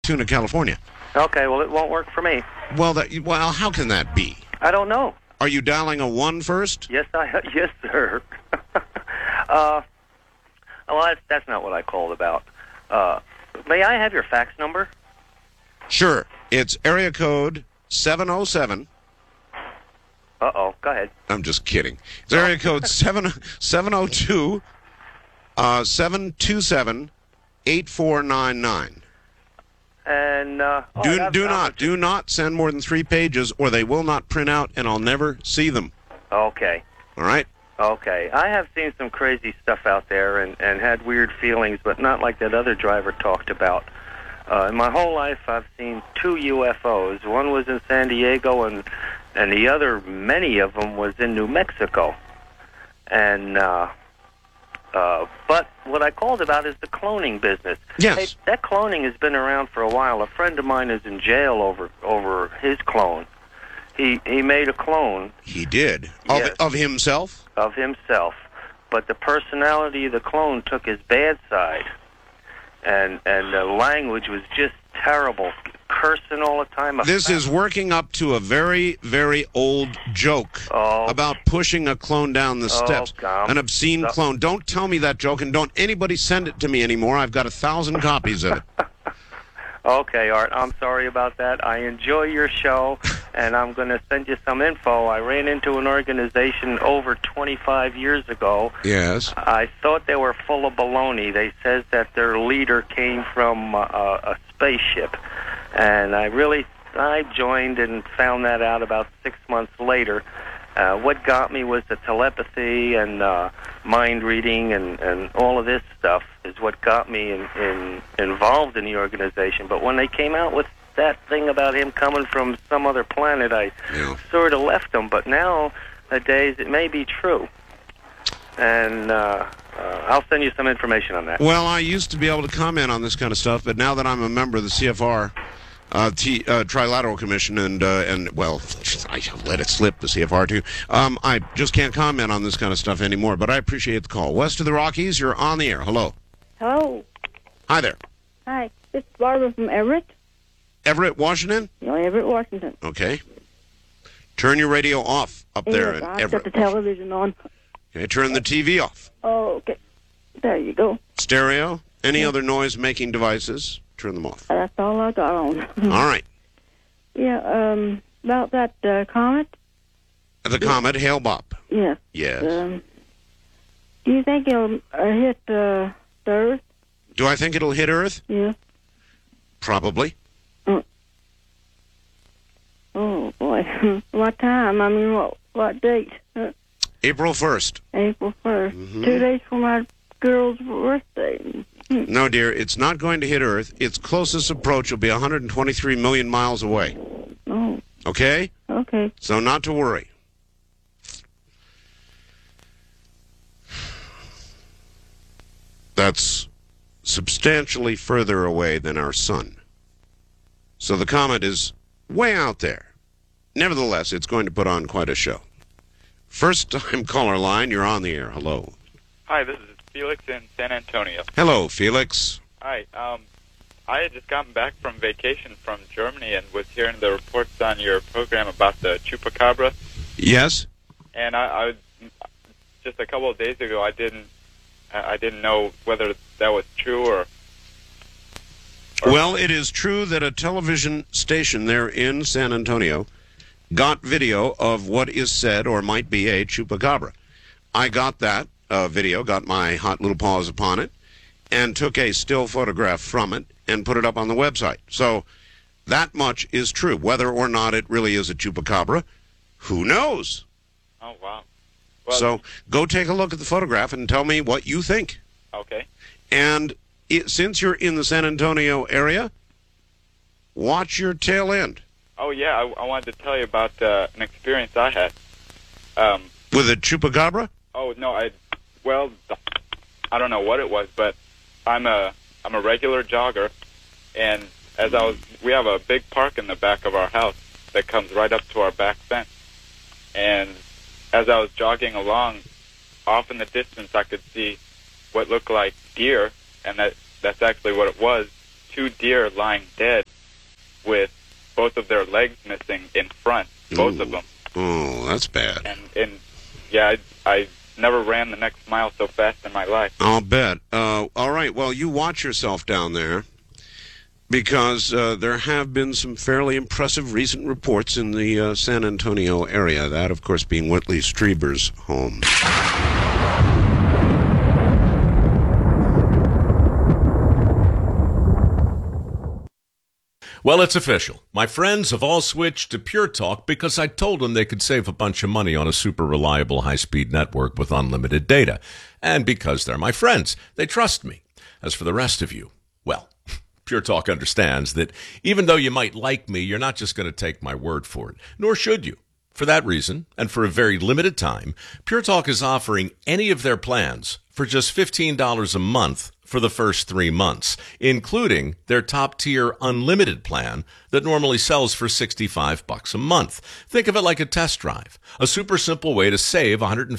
Tuna, California. Okay, well, it won't work for me. Well, how can that be? I don't know. Are you dialing a 1 first? Yes, yes, sir. Well, that's not what I called about. May I have your fax number? Sure. It's area code 707. Uh-oh, go ahead. I'm just kidding. It's area code 702 727 8499. And do not send more than 3 pages, or they will not print out, and I'll never see them. Okay. All right. Okay. I have seen some crazy stuff out there and had weird feelings, but not like that other driver talked about. In my whole life, I've seen 2 UFOs. One was in San Diego, and the other, many of them, was in New Mexico. And but what I called about is the cloning business. Yes. Hey, that cloning has been around for a while. A friend of mine is in jail over his clone. He made a clone. He did? Yes. Of himself? Of himself. But the personality of the clone took his bad side. And the language was just terrible. Cursing all the time. This is working up to a very, very old joke about pushing a clone down the steps. An obscene clone. Don't tell me that joke, and don't anybody send it to me anymore. I've got 1,000 copies of it. Okay, Art, I'm sorry about that. I enjoy your show, and I'm going to send you some info. I ran into an organization over 25 years ago. Yes. I thought they were full of baloney. They said that their leader came from a spaceship, and I joined and found that out about 6 months later. What got me was the telepathy and mind reading and all of this stuff is what got me involved in the organization. But when they came out with that thing about him coming from some other planet, I sort of left them. But nowadays, it may be true. And I'll send you some information on that. Well, I used to be able to comment on this kind of stuff, but now that I'm a member of the CFR, Trilateral Commission, and well, I let it slip, the CFR too. I just can't comment on this kind of stuff anymore, but I appreciate the call. West of the Rockies, you're on the air. Hello. Hello. Hi there. Hi. This is Barbara from Everett. Everett, Washington? Yeah, Everett, Washington. Okay. Turn your radio off up there in I've Everett. got the television on. Okay, turn the TV off. Oh, okay. There you go. Stereo? Any other noise-making devices? Turn them off. That's all I got on. All right. Yeah, about that comet? The comet, Hale-Bopp. Yeah. Yes. Do you think it'll hit the Earth? Do I think it'll hit Earth? Yeah. Probably. Oh, boy. What time? I mean, what date? April 1st. April 1st. Mm-hmm. 2 days for my girl's birthday. No, dear, it's not going to hit Earth. Its closest approach will be 123 million miles away. Oh. Okay? Okay. So not to worry. That's substantially further away than our sun. So the comet is way out there. Nevertheless, it's going to put on quite a show. First time caller line, you're on the air. Hello. Hi, this is Felix in San Antonio. Hello, Felix. Hi, I had just gotten back from vacation from Germany and was hearing the reports on your program about the chupacabra. Yes? And I just a couple of days ago, I didn't know whether that was true or... Well, it is true that a television station there in San Antonio got video of what is said or might be a chupacabra. I got that video, got my hot little paws upon it, and took a still photograph from it and put it up on the website. So that much is true. Whether or not it really is a chupacabra, who knows? Oh, wow. Well, so go take a look at the photograph and tell me what you think. Okay. And since you're in the San Antonio area, watch your tail end. Oh, yeah, I wanted to tell you about an experience I had. With a chupacabra? Oh, no, I don't know what it was, but I'm a regular jogger, and we have a big park in the back of our house that comes right up to our back fence. And as I was jogging along, off in the distance, I could see what looked like deer, and that's actually what it was. two deer lying dead with both of their legs missing in front, both of them. Oh, that's bad. And yeah, I never ran the next mile so fast in my life. I'll bet. All right, well, you watch yourself down there, because there have been some fairly impressive recent reports in the San Antonio area, that, of course, being Whitley Strieber's home. Well, it's official. My friends have all switched to Pure Talk because I told them they could save a bunch of money on a super reliable high-speed network with unlimited data. And because they're my friends, they trust me. As for the rest of you, well, Pure Talk understands that even though you might like me, you're not just going to take my word for it, nor should you. For that reason, and for a very limited time, Pure Talk is offering any of their plans for just $15 a month for the first 3 months, including their top-tier unlimited plan that normally sells for $65 a month. Think of it like a test drive, a super simple way to save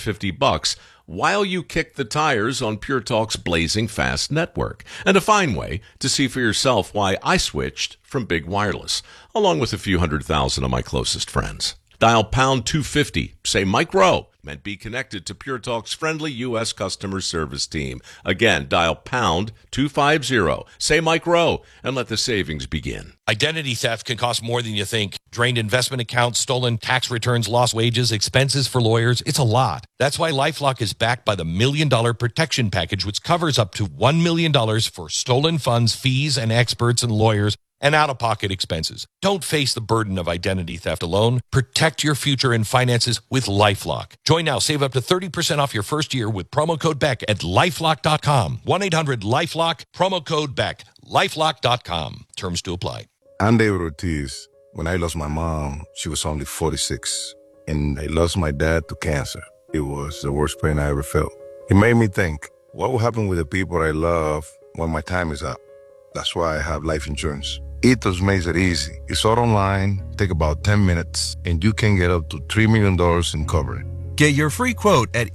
$150 while you kick the tires on Pure Talk's blazing fast network, and a fine way to see for yourself why I switched from big wireless, along with a few 100,000 of my closest friends. Dial pound 250, say Mike Rowe, and be connected to Pure Talk's friendly U.S. customer service team. Again, dial pound 250, say Mike Rowe, and let the savings begin. Identity theft can cost more than you think. Drained investment accounts, stolen tax returns, lost wages, expenses for lawyers. It's a lot. That's why LifeLock is backed by the $1 Million Protection Package, which covers up to $1 million for stolen funds, fees, and experts and lawyers, and out-of-pocket expenses. Don't face the burden of identity theft alone. Protect your future and finances with LifeLock. Join now. Save up to 30% off your first year with promo code BECK at LifeLock.com. 1-800-LifeLock, promo code BECK. LifeLock.com. Terms to apply. I'm David Ortiz. When I lost my mom, she was only 46. And I lost my dad to cancer. It was the worst pain I ever felt. It made me think, what will happen with the people I love when my time is up? That's why I have life insurance. Ethos makes it easy. It's all online, take about 10 minutes, and you can get up to $3 million in coverage. Get your free quote at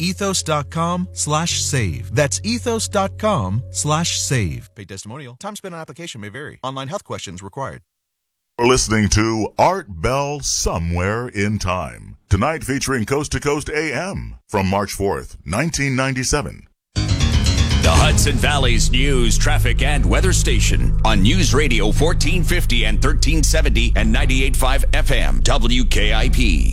ethos.com/save. That's ethos.com/save. Paid testimonial. Time spent on application may vary. Online health questions required. We're listening to Art Bell Somewhere in Time. Tonight featuring Coast to Coast AM from March 4th, 1997. The Hudson Valley's news, traffic, and weather station on News Radio 1450 and 1370 and 98.5 FM, WKIP.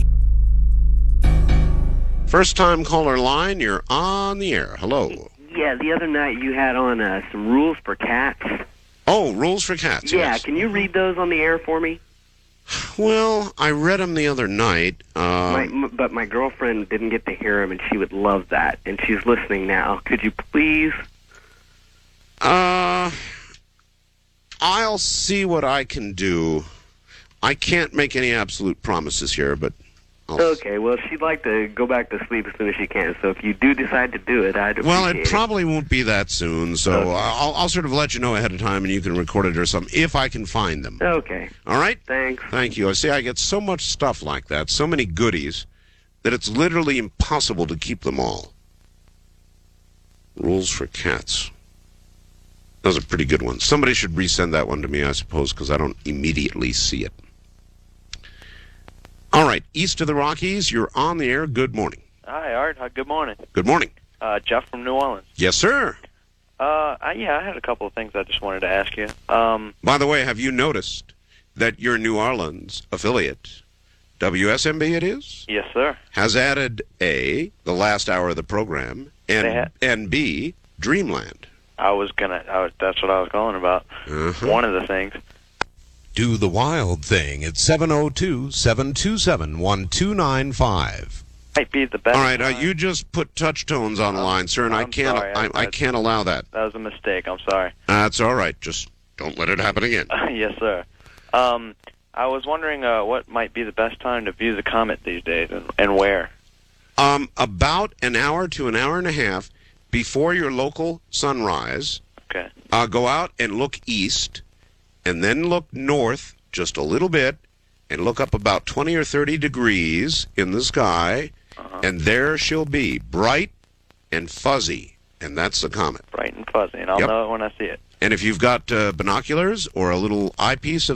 First time caller line, you're on the air. Hello. Yeah, the other night you had on some rules for cats. Oh, rules for cats, Yeah, yes. Can you read those on the air for me? Well, I read them the other night. But my girlfriend didn't get to hear them, and she would love that. And she's listening now. Could you please? I'll see what I can do. I can't make any absolute promises here, but Okay, well, she'd like to go back to sleep as soon as she can. So if you do decide to do it, I'd appreciate Well, it probably won't be that soon, so Okay. I'll sort of let you know ahead of time, and you can record it or something, if I can find them. Okay. All right? Thanks. Thank you. I see I get so much stuff like that, so many goodies, that it's literally impossible to keep them all. Rules for cats. That was a pretty good one. Somebody should resend that one to me, I suppose, because I don't immediately see it. All right, east of the Rockies, you're on the air. Good morning. Hi, Art. Good morning. Good morning. Jeff from New Orleans. Yes, sir. I had a couple of things I just wanted to ask you. By the way, have you noticed that your New Orleans affiliate, WSMB it is? Yes, sir. Has added A, the last hour of the program, and B, Dreamland. That's what I was calling about. One of the things. Do the wild thing at 702-727-1295. Might be the best. All right, you just put touch tones on the line, sir, and I can't. sorry. I can't allow that. That was a mistake. I'm sorry. That's all right. Just don't let it happen again. Yes, sir. I was wondering what might be the best time to view the comet these days, and where. About an hour to an hour and a half before your local sunrise. Okay. Go out and look east, and then look north just a little bit, and look up about 20 or 30 degrees in the sky, and there she'll be, bright and fuzzy, And that's a comet. Bright and fuzzy, and I'll Yep. know it when I see it. And if you've got binoculars or a little eyepiece of